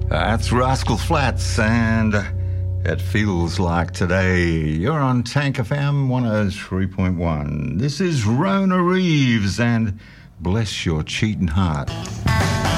That's Rascal Flatts, and it feels like today. You're on Tank FM 103.1. This is Rona Reeves, and bless your cheating heart.